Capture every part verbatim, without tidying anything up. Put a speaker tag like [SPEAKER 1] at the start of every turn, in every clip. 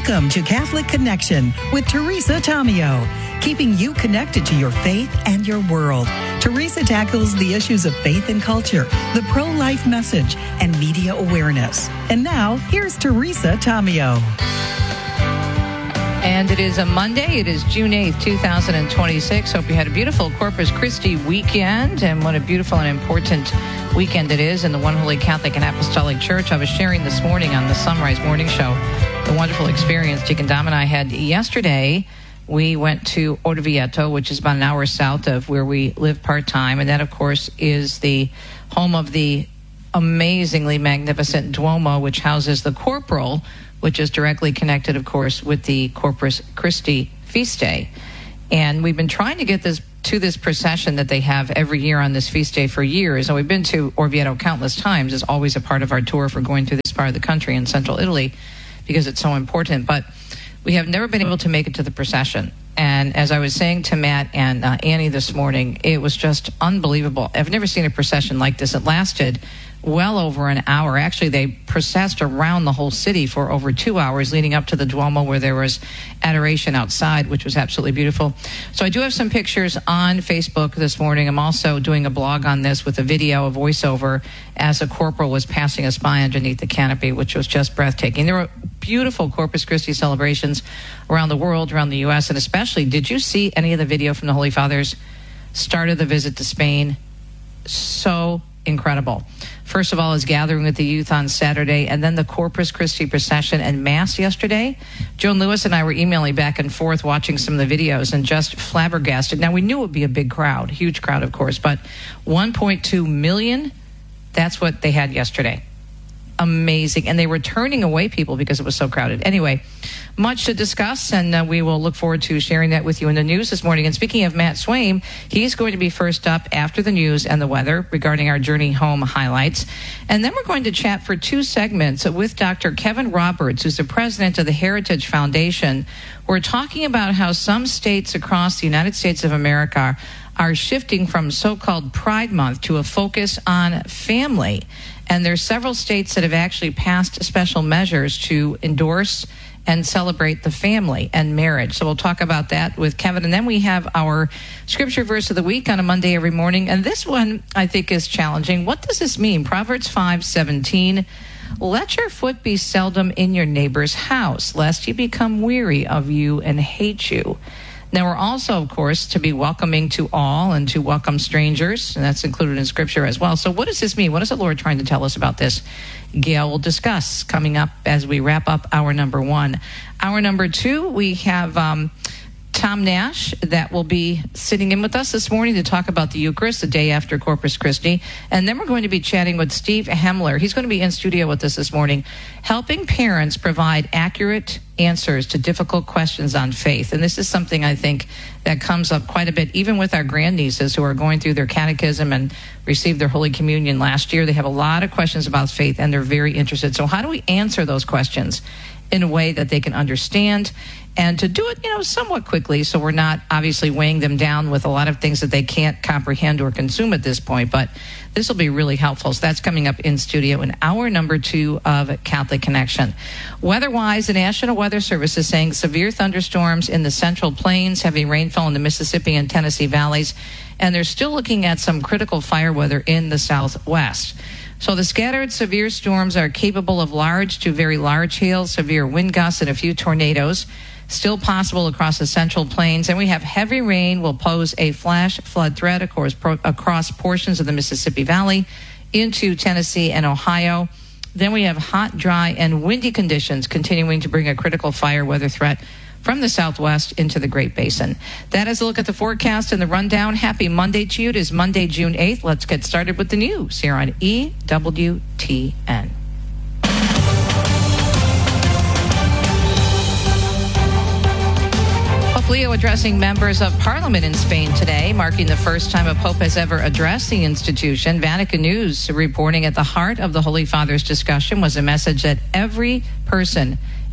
[SPEAKER 1] Welcome to Catholic Connection with Teresa Tomeo, keeping you connected to your faith and your world. Teresa tackles the issues of faith and culture, the pro-life message, and media awareness. And now, here's Teresa Tomeo.
[SPEAKER 2] And it is a Monday. It is June eighth, twenty twenty-six. Hope you had a beautiful Corpus Christi weekend, and what a beautiful and important weekend it is in the One Holy Catholic and Apostolic Church. I was sharing this morning on the Sunrise Morning Show the wonderful experience Deacon Dom and I had yesterday. We went to Orvieto, which is about an hour south of where we live part-time, and that, of course, is the home of the amazingly magnificent Duomo, which houses the Corporal, which is directly connected, of course, with the Corpus Christi feast day. And we've been trying to get this to this procession that they have every year on this feast day for years. And we've been to Orvieto countless times. It's always a part of our tour for going through this part of the country in central Italy because it's so important. But we have never been able to make it to the procession. And as I was saying to Matt and uh, Annie this morning, it was just unbelievable. I've never seen a procession like this. It lasted well over an hour. Actually, they processed around the whole city for over two hours leading up to the Duomo, where there was adoration outside, which was absolutely beautiful. So I do have some pictures on Facebook this morning. I'm also doing a blog on this with a video, a voiceover, as a corporal was passing us by underneath the canopy, which was just breathtaking. There were beautiful Corpus Christi celebrations around the world, around the U S, and especially, did you see any of the video from the Holy Fathers? Started the visit to Spain. So incredible. First of all, his gathering with the youth on Saturday, and then the Corpus Christi procession and Mass yesterday. Joan Lewis and I were emailing back and forth, watching some of the videos, and just flabbergasted. Now, we knew it would be a big crowd, huge crowd, of course, but one point two million, that's what they had yesterday. Amazing. And they were turning away people because it was so crowded. Anyway, much to discuss, and uh, we will look forward to sharing that with you in the news this morning. And speaking of Matt Swaim, he's going to be first up after the news and the weather regarding our Journey Home highlights. And then we're going to chat for two segments with Doctor Kevin Roberts, who's the president of the Heritage Foundation. We're talking about how some states across the United States of America are shifting from so-called Pride Month to a focus on family. And there's several states that have actually passed special measures to endorse and celebrate the family and marriage. So we'll talk about that with Kevin. And then we have our scripture verse of the week on a Monday every morning. And this one, I think, is challenging. What does this mean? Proverbs five seventeen. Let your foot be seldom in your neighbor's house, lest he become weary of you and hate you. Now, we're also, of course, to be welcoming to all and to welcome strangers, and that's included in Scripture as well. So what does this mean? What is the Lord trying to tell us about this? Gail will discuss coming up as we wrap up hour number one. Hour number two, we have um, Tom Nash that will be sitting in with us this morning to talk about the Eucharist, the day after Corpus Christi. And then we're going to be chatting with Steve Hemler. He's going to be in studio with us this morning, helping parents provide accurate answers to difficult questions on faith. And this is something I think that comes up quite a bit, even with our grandnieces who are going through their catechism and received their Holy Communion last year. They have a lot of questions about faith, and they're very interested. So how do we answer those questions in a way that they can understand, and to do it, you know, somewhat quickly, so we're not obviously weighing them down with a lot of things that they can't comprehend or consume at this point. But this will be really helpful. So that's coming up in studio in hour number two of Catholic Connection. Weather-wise, the National Weather Service is saying severe thunderstorms in the Central Plains, heavy rainfall in the Mississippi and Tennessee valleys, and they're still looking at some critical fire weather in the Southwest. So the scattered severe storms are capable of large to very large hail, severe wind gusts, and a few tornadoes. Still possible across the Central Plains. And we have heavy rain will pose a flash flood threat, of course, pro- across portions of the Mississippi Valley into Tennessee and Ohio. Then we have hot, dry, and windy conditions continuing to bring a critical fire weather threat from the Southwest into the Great Basin. That is a look at the forecast and the rundown. Happy Monday to you. It is Monday, June eighth. Let's get started with the news here on E W T N. Pope Leo addressing members of Parliament in Spain today, marking the first time a Pope has ever addressed the institution. Vatican News reporting at the heart of the Holy Father's discussion was a message that every person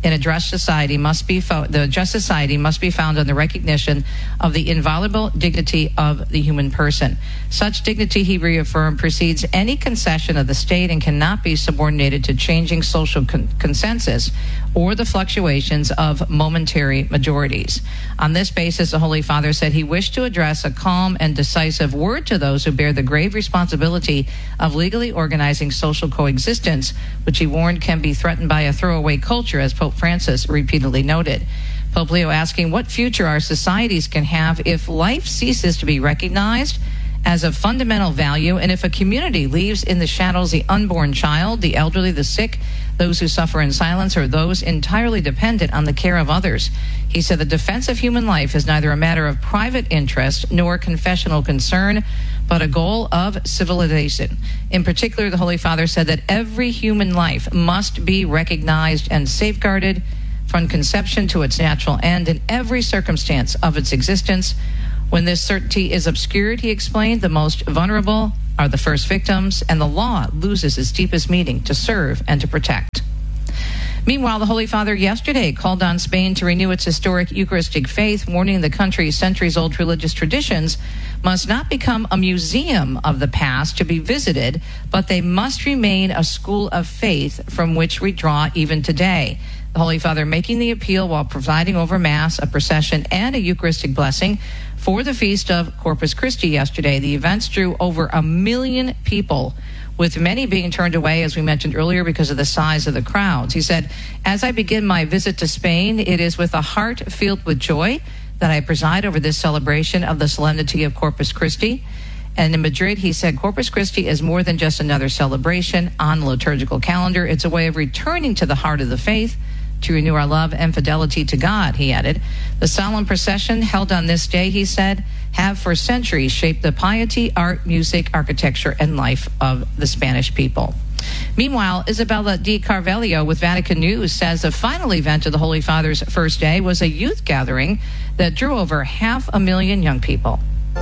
[SPEAKER 2] in a just society must be fo- the just society must be found on the recognition of the inviolable dignity of the human person. Such dignity, he reaffirmed, precedes any concession of the state and cannot be subordinated to changing social con- consensus or the fluctuations of momentary majorities. On this basis, the Holy Father said he wished to address a calm and decisive word to those who bear the grave responsibility of legally organizing social coexistence, which he warned can be threatened by a throwaway culture, as Pope Francis repeatedly noted. Pope Leo asking what future our societies can have if life ceases to be recognized as a fundamental value, and if a community leaves in the shadows the unborn child, the elderly, the sick, those who suffer in silence, or those entirely dependent on the care of others. He said the defense of human life is neither a matter of private interest nor confessional concern, but a goal of civilization. In particular, the Holy Father said that every human life must be recognized and safeguarded from conception to its natural end in every circumstance of its existence. When this certainty is obscured, he explained, the most vulnerable are the first victims, and the law loses its deepest meaning to serve and to protect. Meanwhile, the Holy Father yesterday called on Spain to renew its historic Eucharistic faith, warning the country's centuries-old religious traditions must not become a museum of the past to be visited, but they must remain a school of faith from which we draw even today. The Holy Father making the appeal while presiding over Mass, a procession, and a Eucharistic blessing for the feast of Corpus Christi yesterday. The events drew over a million people, with many being turned away, as we mentioned earlier, because of the size of the crowds. He said, as I begin my visit to Spain, it is with a heart filled with joy that I preside over this celebration of the solemnity of Corpus Christi. And in Madrid, he said, Corpus Christi is more than just another celebration on the liturgical calendar. It's a way of returning to the heart of the faith, to renew our love and fidelity to God, he added. The solemn procession held on this day, he said, have for centuries shaped the piety, art, music, architecture, and life of the Spanish people. Meanwhile, Isabella Di Carvalho with Vatican News says the final event of the Holy Father's first day was a youth gathering that drew over half a million young people.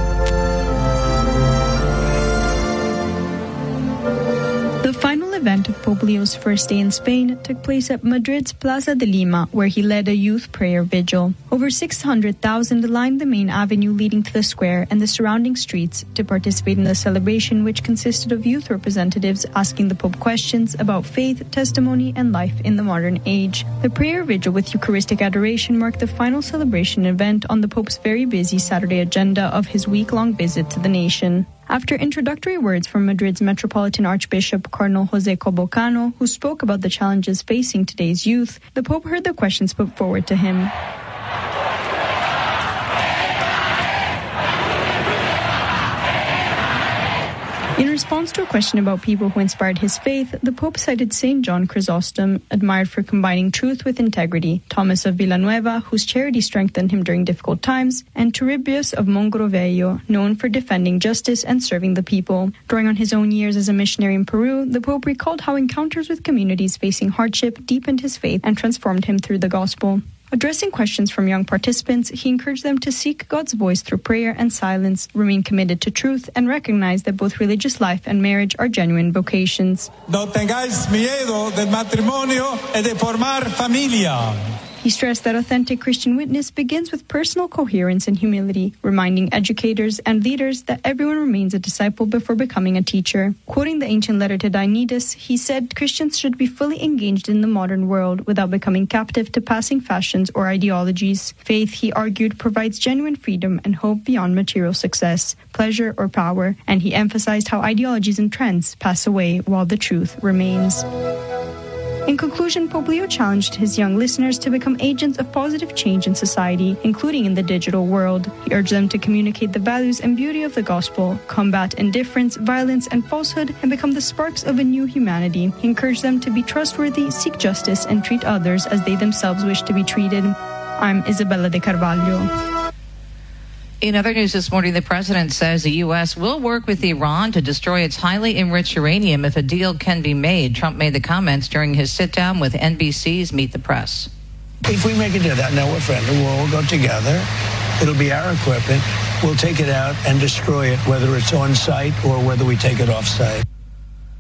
[SPEAKER 3] The final event of Pope Leo's first day in Spain took place at Madrid's Plaza de Lima, where he led a youth prayer vigil. Over six hundred thousand lined the main avenue leading to the square and the surrounding streets to participate in the celebration, which consisted of youth representatives asking the Pope questions about faith, testimony, and life in the modern age. The prayer vigil with Eucharistic adoration marked the final celebration event on the Pope's very busy Saturday agenda of his week-long visit to the nation. After introductory words from Madrid's Metropolitan Archbishop Cardinal José Cobo Cano, who spoke about the challenges facing today's youth, the Pope heard the questions put forward to him. In response to a question about people who inspired his faith, the Pope cited Saint John Chrysostom, admired for combining truth with integrity, Thomas of Villanueva, whose charity strengthened him during difficult times, and Turribius of Mogrovejo, known for defending justice and serving the people. Drawing on his own years as a missionary in Peru, the Pope recalled how encounters with communities facing hardship deepened his faith and transformed him through the gospel. Addressing questions from young participants, he encouraged them to seek God's voice through prayer and silence, remain committed to truth, and recognize that both religious life and marriage are genuine vocations.
[SPEAKER 4] No tengáis miedo del matrimonio y de formar familia.
[SPEAKER 3] He stressed that authentic Christian witness begins with personal coherence and humility, reminding educators and leaders that everyone remains a disciple before becoming a teacher. Quoting the ancient letter to Dionysius, he said Christians should be fully engaged in the modern world without becoming captive to passing fashions or ideologies. Faith, he argued, provides genuine freedom and hope beyond material success, pleasure, or power, and he emphasized how ideologies and trends pass away while the truth remains. In conclusion, Pope Leo challenged his young listeners to become agents of positive change in society, including in the digital world. He urged them to communicate the values and beauty of the gospel, combat indifference, violence, and falsehood, and become the sparks of a new humanity. He encouraged them to be trustworthy, seek justice, and treat others as they themselves wish to be treated. I'm Isabella de Carvalho.
[SPEAKER 2] In other news this morning, the president says the U S will work with Iran to destroy its highly enriched uranium if a deal can be made. Trump made the comments during his sit-down with N B C's Meet the Press.
[SPEAKER 5] If we make it to that, no, we're friendly. We'll all go together. It'll be our equipment. We'll take it out and destroy it, whether it's on site or whether we take it off site.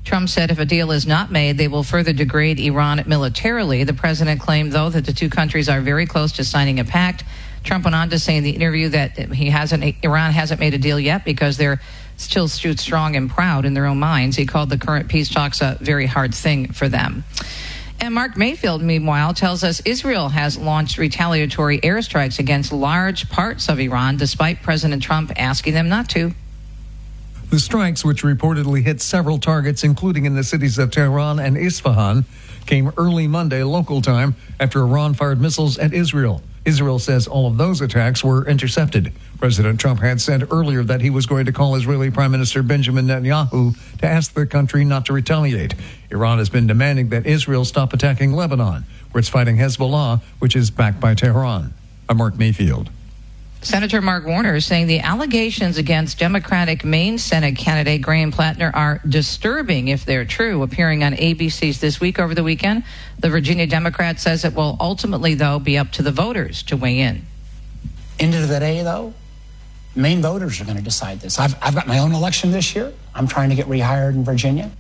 [SPEAKER 2] Trump said if a deal is not made, they will further degrade Iran militarily. The president claimed, though, that the two countries are very close to signing a pact. Trump went on to say in the interview that he hasn't, Iran hasn't made a deal yet because they're still stood strong and proud in their own minds. He called the current peace talks a very hard thing for them. And Mark Mayfield, meanwhile, tells us Israel has launched retaliatory airstrikes against large parts of Iran, despite President Trump asking them not to.
[SPEAKER 6] The strikes, which reportedly hit several targets, including in the cities of Tehran and Isfahan, came early Monday local time after Iran fired missiles at Israel. Israel says all of those attacks were intercepted. President Trump had said earlier that he was going to call Israeli Prime Minister Benjamin Netanyahu to ask the country not to retaliate. Iran has been demanding that Israel stop attacking Lebanon, where it's fighting Hezbollah, which is backed by Tehran. I'm Mark Mayfield.
[SPEAKER 2] Senator Mark Warner is saying the allegations against Democratic Maine Senate candidate Graham Plattner are disturbing if they're true. Appearing on A B C's This Week over the weekend, the Virginia Democrat says it will ultimately, though, be up to the voters to weigh in.
[SPEAKER 7] End of the day, though, Maine voters are going to decide this. I've, I've got my own election this year. I'm trying to get rehired in Virginia.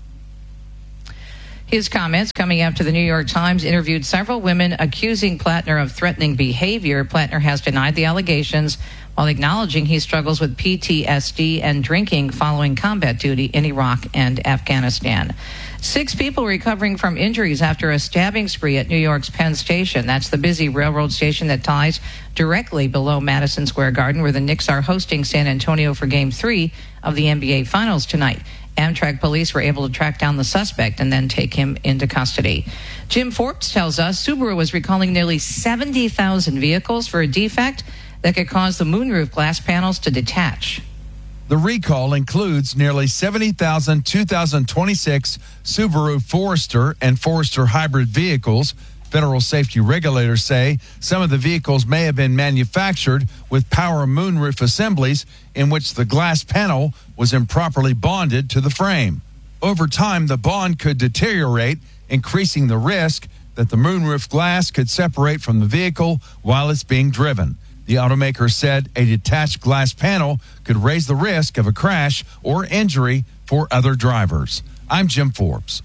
[SPEAKER 2] His comments coming after the New York Times interviewed several women accusing Plattner of threatening behavior. Plattner has denied the allegations while acknowledging he struggles with P T S D and drinking following combat duty in Iraq and Afghanistan. Six people recovering from injuries after a stabbing spree at New York's Penn Station. That's the busy railroad station that ties directly below Madison Square Garden, where the Knicks are hosting San Antonio for Game three of the N B A Finals tonight. Amtrak police were able to track down the suspect and then take him into custody. Jim Forbes tells us Subaru is recalling nearly seventy thousand vehicles for a defect that could cause the moonroof glass panels to detach.
[SPEAKER 8] The recall includes nearly seventy thousand two thousand twenty-six Subaru Forester and Forester hybrid vehicles. Federal safety regulators say some of the vehicles may have been manufactured with power moonroof assemblies in which the glass panel was improperly bonded to the frame. Over time, the bond could deteriorate, increasing the risk that the moonroof glass could separate from the vehicle while it's being driven. The automaker said a detached glass panel could raise the risk of a crash or injury for other drivers. I'm Jim Forbes.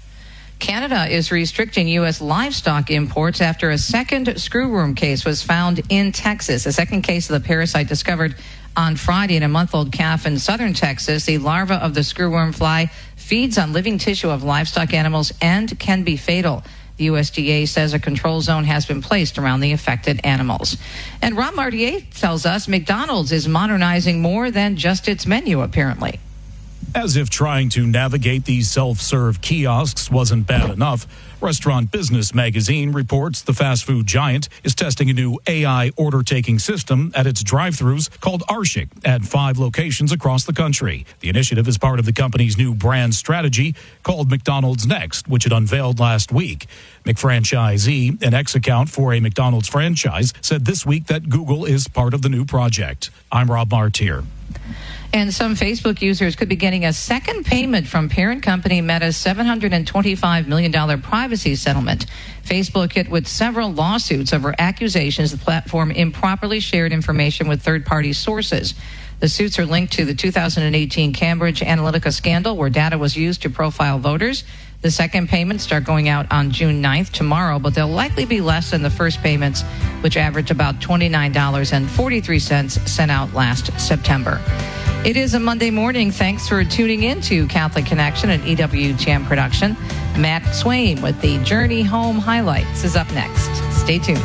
[SPEAKER 2] Canada is restricting U S livestock imports after a second screwworm case was found in Texas. A second case of the parasite discovered on Friday in a month-old calf in southern Texas. The larva of the screwworm fly feeds on living tissue of livestock animals and can be fatal. The U S D A says a control zone has been placed around the affected animals. And Rob Martier tells us McDonald's is modernizing more than just its menu, apparently.
[SPEAKER 9] As if trying to navigate these self-serve kiosks wasn't bad enough, Restaurant Business Magazine reports the fast food giant is testing a new A I order-taking system at its drive-thrus called Arshik at five locations across the country. The initiative is part of the company's new brand strategy called McDonald's Next, which it unveiled last week. McFranchisee, an ex-account for a McDonald's franchise, said this week that Google is part of the new project. I'm Rob Martier.
[SPEAKER 2] And some Facebook users could be getting a second payment from parent company Meta's seven hundred twenty-five million dollars privacy settlement. Facebook hit with several lawsuits over accusations the platform improperly shared information with third-party sources. The suits are linked to the two thousand eighteen Cambridge Analytica scandal, where data was used to profile voters. The second payments start going out on June ninth, tomorrow, but they'll likely be less than the first payments, which averaged about twenty-nine dollars and forty-three cents sent out last September. It is a Monday morning. Thanks for tuning in to Catholic Connection, an E W T M production. Matt Swain with the Journey Home highlights is up next. Stay tuned.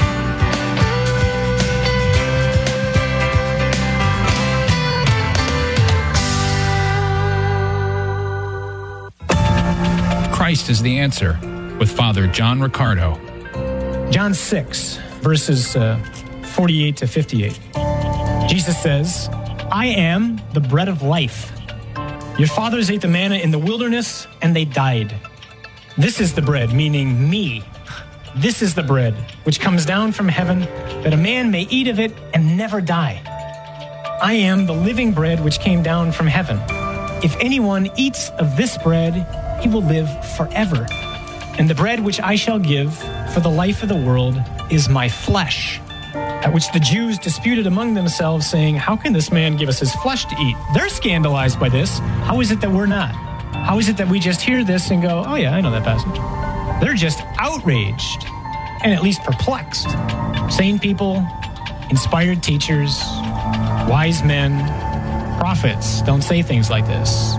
[SPEAKER 10] Christ is the answer with Father John Riccardo.
[SPEAKER 11] John six, verses uh, forty-eight to fifty-eight. Jesus says, I am the bread of life. Your fathers ate the manna in the wilderness, and they died. This is the bread, meaning me. This is the bread which comes down from heaven, that a man may eat of it and never die. I am the living bread which came down from heaven. If anyone eats of this bread, he will live forever. And the bread which I shall give for the life of the world is my flesh. At which the Jews disputed among themselves, saying, how can this man give us his flesh to eat? They're scandalized by this. How is it that we're not? How is it that we just hear this and go, oh yeah, I know that passage? They're just outraged and at least perplexed. Sane people, inspired teachers, wise men, prophets don't say things like this.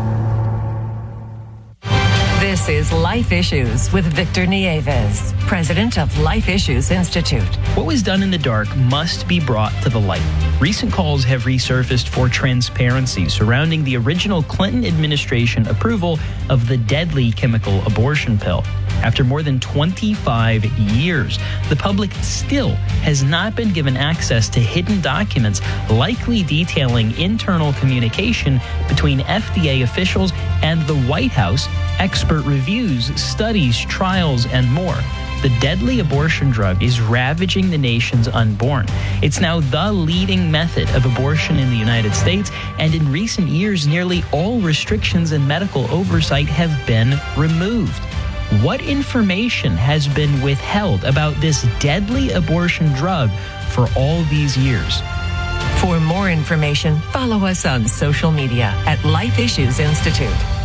[SPEAKER 12] This is Life Issues with Victor Nieves, president of Life Issues Institute.
[SPEAKER 13] What was done in the dark must be brought to the light. Recent calls have resurfaced for transparency surrounding the original Clinton administration approval of the deadly chemical abortion pill. After more than twenty-five years, the public still has not been given access to hidden documents likely detailing internal communication between F D A officials and the White House, expert reviews, studies, trials, and more. The deadly abortion drug is ravaging the nation's unborn. It's now the leading method of abortion in the United States, and in recent years, nearly all restrictions and medical oversight have been removed. What information has been withheld about this deadly abortion drug for all these years?
[SPEAKER 12] For more information, follow us on social media at Life Issues Institute.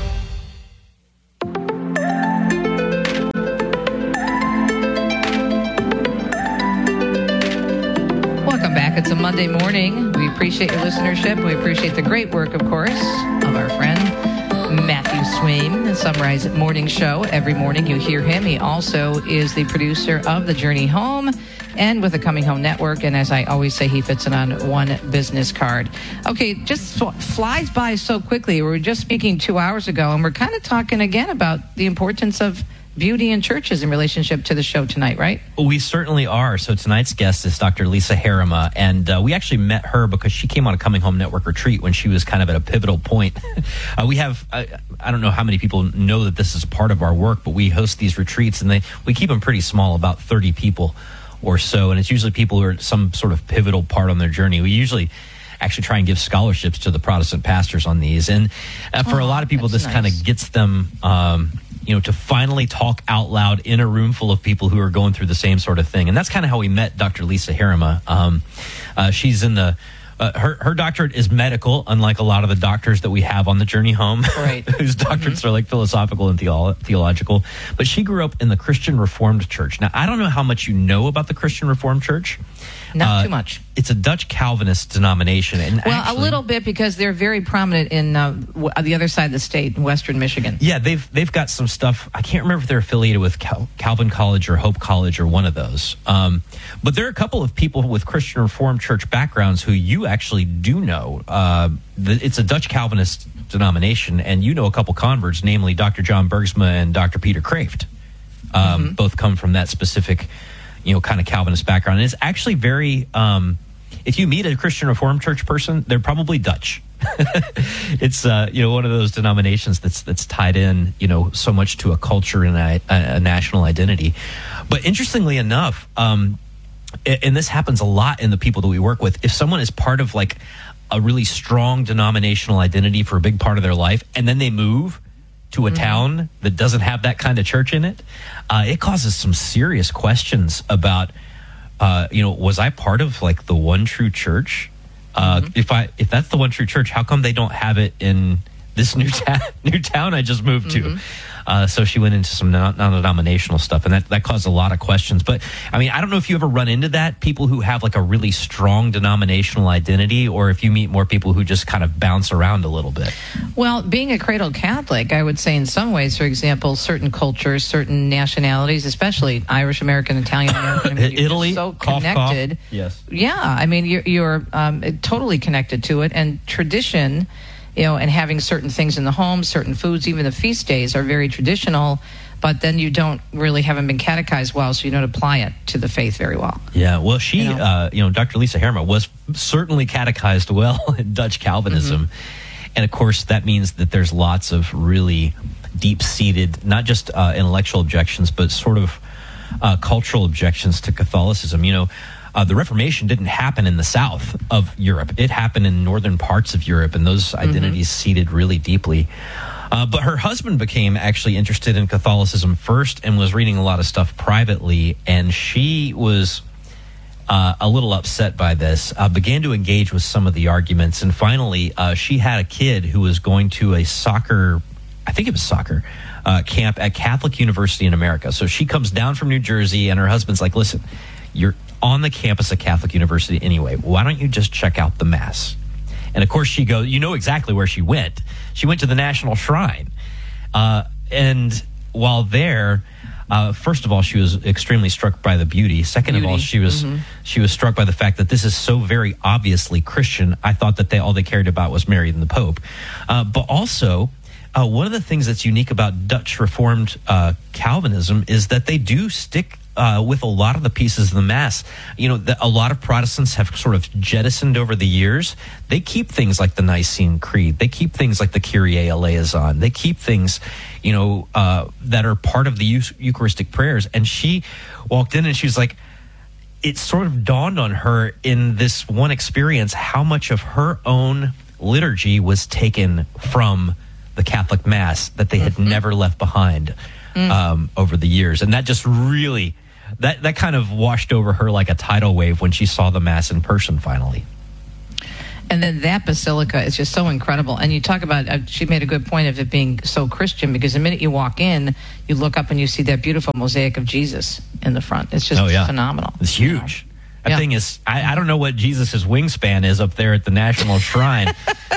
[SPEAKER 2] Welcome back. It's a Monday morning. We appreciate your listenership. We appreciate the great work, of course, of our friend Matthew Swain, the Sunrise Morning Show. Every morning you hear him. He also is the producer of The Journey Home and with the Coming Home Network. And as I always say, he fits it on one business card. Okay, just flies by so quickly. We were just speaking two hours ago, and we're kind of talking again about the importance of beauty in churches in relationship to the show tonight, right?
[SPEAKER 14] We certainly are. So tonight's guest is Doctor Lisa Harima, and uh, we actually met her because she came on a Coming Home Network retreat when she was kind of at a pivotal point. uh, we have, uh, I don't know how many people know that this is part of our work, but we host these retreats, and they we keep them pretty small, about thirty people or so, and it's usually people who are at some sort of pivotal part on their journey. We usually actually try and give scholarships to the Protestant pastors on these, and uh, for oh, a lot of people, this nice. kind of gets them... Um, you know, to finally talk out loud in a room full of people who are going through the same sort of thing. And that's kind of how we met Doctor Lisa Harima. Um, uh, she's in the, uh, her, her doctorate is medical, unlike a lot of the doctors that we have on the Journey Home, right. whose doctorates mm-hmm. are like philosophical and theolo- theological. But she grew up in the Christian Reformed Church. Now, I don't know how much you know about the Christian Reformed Church.
[SPEAKER 2] Not
[SPEAKER 14] uh,
[SPEAKER 2] too much.
[SPEAKER 14] It's a Dutch Calvinist denomination. And
[SPEAKER 2] well,
[SPEAKER 14] actually,
[SPEAKER 2] a little bit, because they're very prominent in uh, w- the other side of the state, in Western Michigan.
[SPEAKER 14] Yeah, they've they've got some stuff. I can't remember if they're affiliated with Cal- Calvin College or Hope College or one of those. Um, but there are a couple of people with Christian Reformed Church backgrounds who you actually do know. Uh, the, it's a Dutch Calvinist denomination, and you know a couple converts, namely Doctor John Bergsma and Doctor Peter Kraft. Um, mm-hmm. Both come from that specific, you know, kind of Calvinist background. And it's actually very, um, if you meet a Christian Reformed Church person, they're probably Dutch. It's, uh, you know, one of those denominations that's that's tied in, you know, so much to a culture and a, a national identity. But interestingly enough, um, and this happens a lot in the people that we work with, if someone is part of like a really strong denominational identity for a big part of their life, and then they move to a mm-hmm. town that doesn't have that kind of church in it, uh, it causes some serious questions about, uh, you know, was I part of like the one true church? Uh, mm-hmm. If I if that's the one true church, how come they don't have it in this new town? New town I just moved mm-hmm. to? Uh, so she went into some non- non-denominational stuff, and that, that caused a lot of questions. But, I mean, I don't know if you ever run into that, people who have like a really strong denominational identity, or if you meet more people who just kind of bounce around a little bit.
[SPEAKER 2] Well, being a cradle Catholic, I would say in some ways, for example, certain cultures, certain nationalities, especially Irish American, Italian American, I mean,
[SPEAKER 14] Italy,
[SPEAKER 2] so
[SPEAKER 14] cough,
[SPEAKER 2] connected.
[SPEAKER 14] Cough. Yes.
[SPEAKER 2] Yeah, I mean, you're, you're um, totally connected to it, and tradition, you know, and having certain things in the home, certain foods, even the feast days are very traditional, but then you don't really haven't been catechized well, so you don't apply it to the faith very well.
[SPEAKER 14] Yeah, well, she, you know, uh, you know Doctor Lisa Harima was certainly catechized well in Dutch Calvinism. Mm-hmm. And of course, that means that there's lots of really deep-seated, not just uh, intellectual objections, but sort of uh, cultural objections to Catholicism. You know, Uh, the Reformation didn't happen in the south of Europe. It happened in northern parts of Europe, and those identities mm-hmm. seeded really deeply. Uh, but her husband became actually interested in Catholicism first and was reading a lot of stuff privately, and she was uh, a little upset by this, uh, began to engage with some of the arguments, and finally uh, she had a kid who was going to a soccer I think it was soccer uh, camp at Catholic University in America. So she comes down from New Jersey, and her husband's like, listen, you're on the campus of Catholic University anyway. Why don't you just check out the Mass? And of course she goes, you know exactly where she went. She went to the National Shrine. Uh, and while there, uh, first of all, she was extremely struck by the beauty. Second beauty. of all, she was mm-hmm. she was struck by the fact that this is so very obviously Christian. I thought that they all they cared about was Mary and the Pope. Uh, but also, uh, one of the things that's unique about Dutch Reformed uh, Calvinism is that they do stick Uh, with a lot of the pieces of the Mass. You know, the, a lot of Protestants have sort of jettisoned over the years. They keep things like the Nicene Creed. They keep things like the Kyrie eleison. They keep things, you know, uh, that are part of the Eucharistic prayers. And she walked in and she was like, it sort of dawned on her in this one experience how much of her own liturgy was taken from the Catholic Mass that they had mm-hmm. never left behind mm. um, over the years. And that just really... That that kind of washed over her like a tidal wave when she saw the Mass in person finally.
[SPEAKER 2] And then that basilica is just so incredible. And you talk about, uh, she made a good point of it being so Christian, because the minute you walk in, you look up and you see that beautiful mosaic of Jesus in the front. It's just
[SPEAKER 14] oh, yeah.
[SPEAKER 2] phenomenal.
[SPEAKER 14] It's huge.
[SPEAKER 2] You know?
[SPEAKER 14] That
[SPEAKER 2] yeah.
[SPEAKER 14] thing is, I, I don't know what Jesus' wingspan is up there at the National Shrine,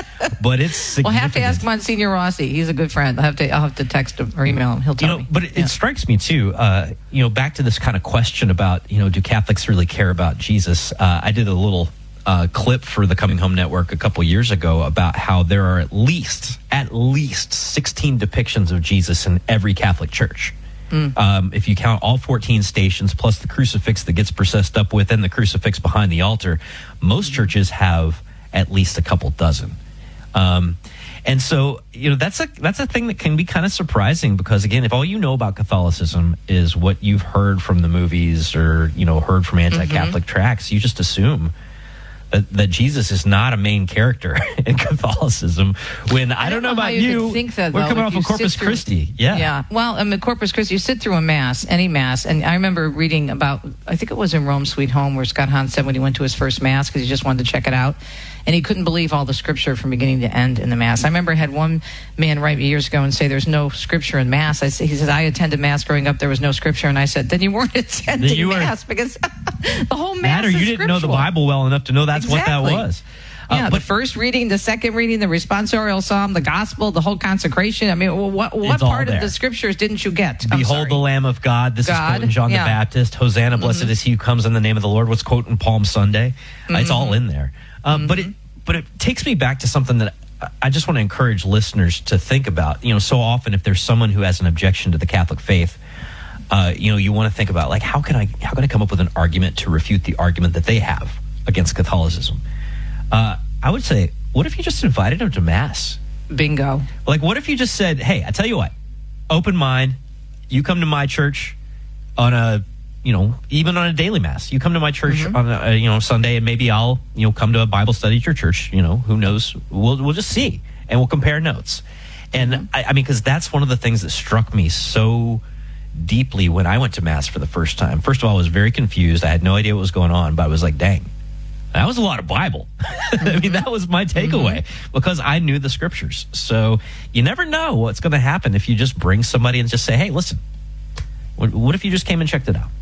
[SPEAKER 14] but it's significant.
[SPEAKER 2] We'll have to ask Monsignor Rossi. He's a good friend. I'll have to, I'll have to text him or email him. He'll tell
[SPEAKER 14] you know,
[SPEAKER 2] me.
[SPEAKER 14] But it,
[SPEAKER 2] yeah.
[SPEAKER 14] it strikes me, too, uh, you know, back to this kind of question about, you know, do Catholics really care about Jesus? Uh, I did a little uh, clip for the Coming Home Network a couple years ago about how there are at least, at least sixteen depictions of Jesus in every Catholic church. Mm. Um, if you count all fourteen stations plus the crucifix that gets processed up with and the crucifix behind the altar, most churches have at least a couple dozen. Um, and so, you know, that's a that's a thing that can be kind of surprising because, again, if all you know about Catholicism is what you've heard from the movies or, you know, heard from anti-Catholic mm-hmm. tracts, you just assume that, that Jesus is not a main character in Catholicism. When I, I don't know, know about you,
[SPEAKER 2] you think that,
[SPEAKER 14] we're
[SPEAKER 2] though,
[SPEAKER 14] coming off of Corpus
[SPEAKER 2] through,
[SPEAKER 14] Christi. Yeah.
[SPEAKER 2] Yeah. Well, I mean, Corpus Christi, you sit through a Mass, any Mass, and I remember reading about, I think it was in Rome, Sweet Home, where Scott Hahn said when he went to his first Mass, because he just wanted to check it out, and he couldn't believe all the scripture from beginning to end in the Mass. I remember I had one man write me years ago and say there's no scripture in Mass. I, he says, I attended Mass growing up, there was no scripture, and I said, then you weren't attending
[SPEAKER 14] you
[SPEAKER 2] Mass, were, because the whole Mass
[SPEAKER 14] Matter,
[SPEAKER 2] is
[SPEAKER 14] you didn't know the Bible well enough to know that's
[SPEAKER 2] exactly.
[SPEAKER 14] what that was.
[SPEAKER 2] Yeah,
[SPEAKER 14] uh,
[SPEAKER 2] but the first reading, the second reading, the responsorial psalm, the gospel, the whole consecration. I mean, what what part of the scriptures didn't you get? I'm
[SPEAKER 14] Behold
[SPEAKER 2] sorry.
[SPEAKER 14] the Lamb of God. This
[SPEAKER 2] God,
[SPEAKER 14] is quoting John
[SPEAKER 2] yeah.
[SPEAKER 14] the Baptist. Hosanna, blessed
[SPEAKER 2] mm-hmm.
[SPEAKER 14] is he who comes in the name of the Lord. What's quoting Palm Sunday? Mm-hmm. Uh, it's all in there. Uh, mm-hmm. But it but it takes me back to something that I just want to encourage listeners to think about. You know, so often if there's someone who has an objection to the Catholic faith, uh, you know, you want to think about, like, how can I how can I come up with an argument to refute the argument that they have against Catholicism? Uh, I would say, what if you just invited them to Mass?
[SPEAKER 2] Bingo.
[SPEAKER 14] Like, what if you just said, hey, I tell you what, open mind, you come to my church on a, you know, even on a daily Mass. You come to my church mm-hmm. on a, you know, Sunday, and maybe I'll, you know, come to a Bible study at your church, you know, who knows? We'll, we'll just see, and we'll compare notes. And, mm-hmm. I, I mean, because that's one of the things that struck me so deeply when I went to Mass for the first time. First of all, I was very confused. I had no idea what was going on, but I was like, dang. That was a lot of Bible. I mean, that was my takeaway mm-hmm. because I knew the scriptures. So you never know what's going to happen if you just bring somebody and just say, hey, listen, what, what if you just came and checked it out?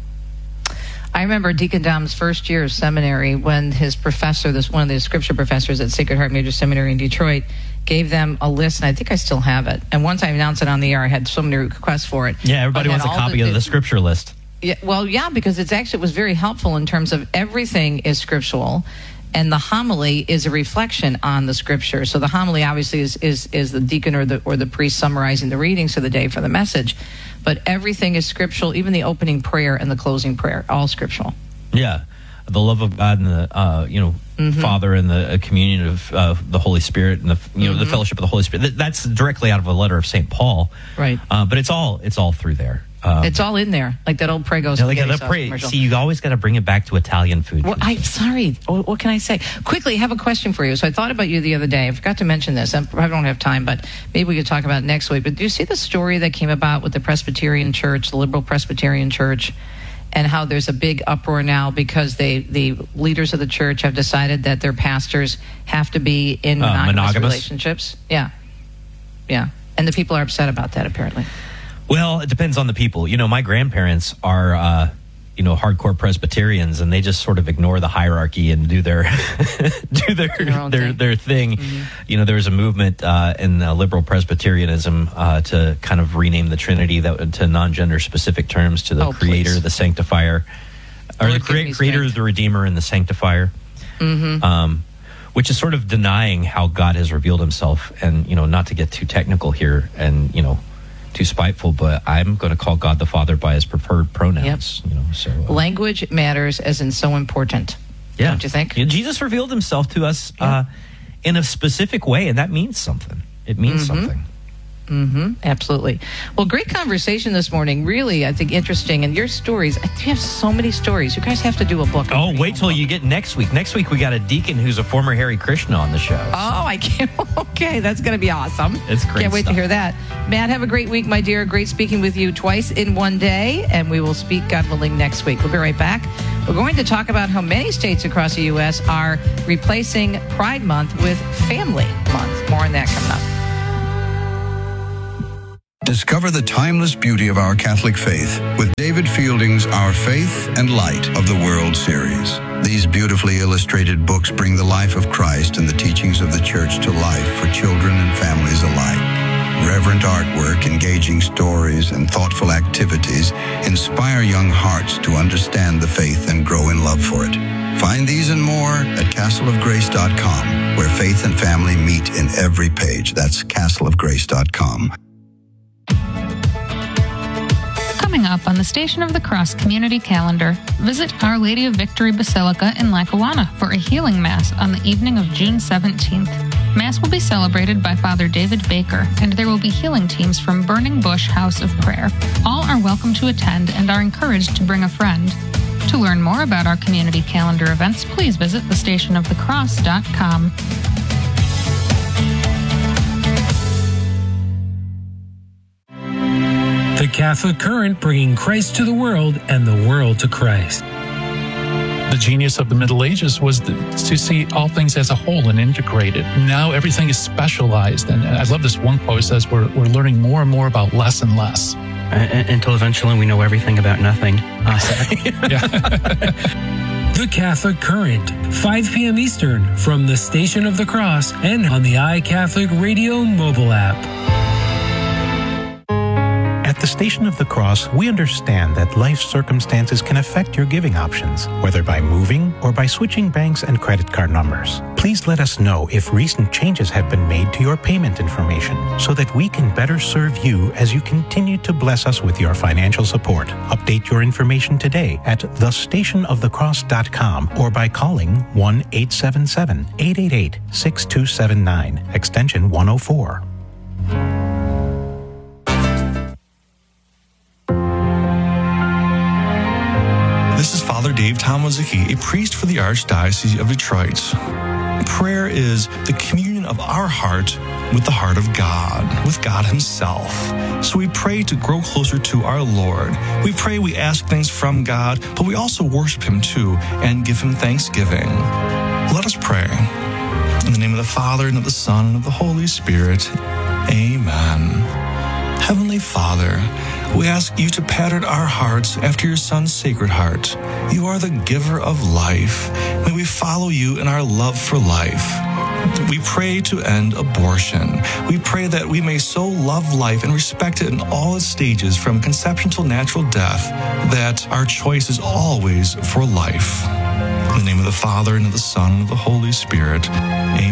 [SPEAKER 2] I remember Deacon Dom's first year of seminary when his professor, this one of the scripture professors at Sacred Heart Major Seminary in Detroit, gave them a list, and I think I still have it. And once I announced it on the air, I had so many requests for it.
[SPEAKER 14] Yeah, everybody wants a copy the, of the scripture list.
[SPEAKER 2] Yeah, well, yeah, because it's actually it was very helpful in terms of everything is scriptural, and the homily is a reflection on the scripture. So the homily obviously is is, is the deacon or the or the priest summarizing the readings of the day for the message, but everything is scriptural, even the opening prayer and the closing prayer, all scriptural.
[SPEAKER 14] Yeah, the love of God and the uh, you know mm-hmm. Father and the uh, communion of uh, the Holy Spirit and the you know mm-hmm. the fellowship of the Holy Spirit. That's directly out of a letter of Saint Paul,
[SPEAKER 2] right?
[SPEAKER 14] Uh, but it's all it's all through there. Um,
[SPEAKER 2] it's all in there, like that old Prego
[SPEAKER 14] yeah, like
[SPEAKER 2] spaghetti
[SPEAKER 14] that
[SPEAKER 2] sauce
[SPEAKER 14] pre-
[SPEAKER 2] commercial.
[SPEAKER 14] See, you always got to bring it back to Italian food.
[SPEAKER 2] Well, I'm sorry. What, what can I say? Quickly, I have a question for you. So I thought about you the other day. I forgot to mention this. I probably don't have time, but maybe we could talk about it next week. But do you see the story that came about with the Presbyterian Church, the liberal Presbyterian Church, and how there's a big uproar now because they, the leaders of the church have decided that their pastors have to be in
[SPEAKER 14] uh,
[SPEAKER 2] monogamous,
[SPEAKER 14] monogamous
[SPEAKER 2] relationships? Yeah. Yeah. And the people are upset about that, apparently.
[SPEAKER 14] Well, it depends on the people. You know, my grandparents are, uh, you know, hardcore Presbyterians, and they just sort of ignore the hierarchy and do their do their their, their thing. Their thing. Mm-hmm. You know, there was a movement uh, in uh, liberal Presbyterianism uh, to kind of rename the Trinity that to non-gender specific terms to the oh, Creator, please. the Sanctifier, or Lord, the crea- Creator, strength. the Redeemer, and the Sanctifier. Mm-hmm. Um, which is sort of denying how God has revealed himself. And, you know, not to get too technical here and, you know, too spiteful, but I'm going to call God the Father by his preferred pronouns. Yep. You know, so uh,
[SPEAKER 2] language matters, as in so important. Yeah. Don't you think?
[SPEAKER 14] You know, Jesus revealed himself to us yeah. uh, in a specific way, and that means something. It means mm-hmm. something.
[SPEAKER 2] Mm-hmm. Absolutely. Well, great conversation this morning. Really, I think, interesting. And your stories, you have so many stories. You guys have to do a book.
[SPEAKER 14] Oh, wait till you get next week. Next week, we got a deacon who's a former Hare Krishna on the show. So.
[SPEAKER 2] Oh, I can't. Okay, that's going to be awesome.
[SPEAKER 14] It's great
[SPEAKER 2] Can't wait
[SPEAKER 14] stuff.
[SPEAKER 2] to hear that. Matt, have a great week, my dear. Great speaking with you twice in one day. And we will speak, God willing, next week. We'll be right back. We're going to talk about how many states across the U S are replacing Pride Month with Family Month. More on that coming up.
[SPEAKER 15] Discover the timeless beauty of our Catholic faith with David Fielding's Our Faith and Light of the World series. These beautifully illustrated books bring the life of Christ and the teachings of the Church to life for children and families alike. Reverent artwork, engaging stories, and thoughtful activities inspire young hearts to understand the faith and grow in love for it. Find these and more at castle of grace dot com, where faith and family meet in every page. That's castle of grace dot com.
[SPEAKER 16] Coming up on the Station of the Cross community calendar, visit Our Lady of Victory Basilica in Lackawanna for a healing Mass on the evening of June seventeenth. Mass will be celebrated by Father David Baker, and there will be healing teams from Burning Bush House of Prayer. All are welcome to attend and are encouraged to bring a friend. To learn more about our community calendar events, please visit the station of the cross dot com.
[SPEAKER 17] The Catholic Current, bringing Christ to the world and the world to Christ.
[SPEAKER 18] The genius of the Middle Ages was the, to see all things as a whole and integrated. Now everything is specialized. And I love this one quote. It says we're, we're learning more and more about less and less.
[SPEAKER 19] Uh, until eventually we know everything about nothing.
[SPEAKER 17] The Catholic Current, five p.m. Eastern, from the Station of the Cross and on the iCatholic Radio mobile app.
[SPEAKER 20] At the Station of the Cross, we understand that life circumstances can affect your giving options, whether by moving or by switching banks and credit card numbers. Please let us know if recent changes have been made to your payment information so that we can better serve you as you continue to bless us with your financial support. Update your information today at the station of the cross dot com or by calling one eight seven seven, eight eight eight, six two seven nine, extension one oh four.
[SPEAKER 21] This is Father Dave Tomaszewski, a priest for the Archdiocese of Detroit. Prayer is the communion of our heart with the heart of God, with God himself. So we pray to grow closer to our Lord. We pray, we ask things from God, but we also worship him too and give him thanksgiving. Let us pray. In the name of the Father, and of the Son, and of the Holy Spirit. Amen. Heavenly Father, we ask you to pattern our hearts after your Son's sacred heart. You are the giver of life. May we follow you in our love for life. We pray to end abortion. We pray that we may so love life and respect it in all its stages, from conception till natural death, that our choice is always for life. In the name of the Father, and of the Son, and of the Holy Spirit. Amen.